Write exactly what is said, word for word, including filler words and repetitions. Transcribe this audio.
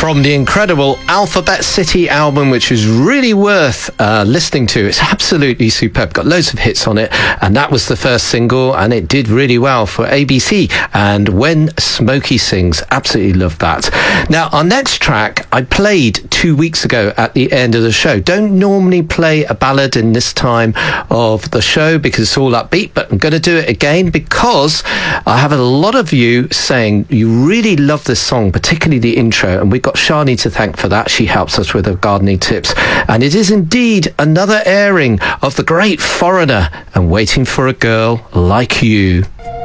from the incredible Alphabet City album, which is really worth uh, listening to. It's absolutely superb. Got loads of hits on it, and that was the first single, and it did really well for A B C. And When Smokey Sings, absolutely love that. Now, our next track I played two weeks ago at the end of the show. Don't normally play a ballad in this time of the show because it's all upbeat, but I'm going to do it again because I have a lot of you saying you really love this song, particularly the intro, and we've got Shani to thank for that. She helps us with her gardening tips, and it is indeed another airing of the great Foreigner and Waiting for a Girl Like You.